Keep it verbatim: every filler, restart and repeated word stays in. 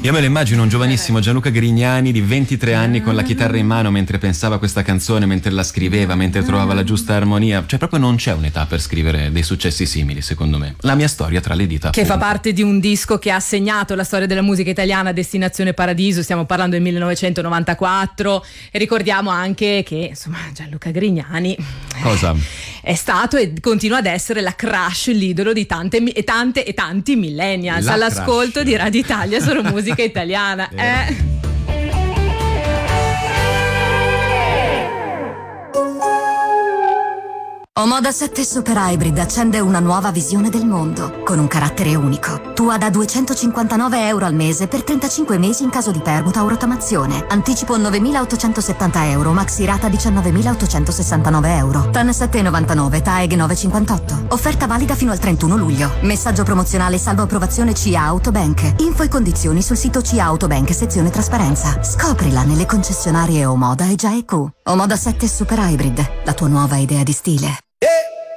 Io me lo immagino un giovanissimo Gianluca Grignani di ventitré anni con la chitarra in mano mentre pensava a questa canzone, mentre la scriveva, mentre trovava la giusta armonia. Cioè proprio non c'è un'età per scrivere dei successi simili, secondo me. La mia storia tra le dita, che appunto. fa parte di un disco che ha segnato la storia della musica italiana, Destinazione Paradiso. Stiamo parlando del millenovecentonovantaquattro e ricordiamo anche che insomma Gianluca Grignani Cosa? è stato e continua ad essere la crush, l'idolo di tante e tante e tanti millennials La all'ascolto crush. di Radio Italia solo musica italiana. eh. Omoda sette Super Hybrid accende una nuova visione del mondo, con un carattere unico. Tua da duecentocinquantanove euro al mese per trentacinque mesi in caso di permuta o rottamazione. Anticipo novemilaottocentosettanta euro, maxi rata diciannovemilaottocentosessantanove euro. T A N sette virgola novantanove, T A E G nove virgola cinquantotto. Offerta valida fino al trentuno luglio. Messaggio promozionale salvo approvazione C A Autobank. Info e condizioni sul sito C A Autobank, sezione trasparenza. Scoprila nelle concessionarie Omoda e G I A E Q. Omoda sette Super Hybrid, la tua nuova idea di stile.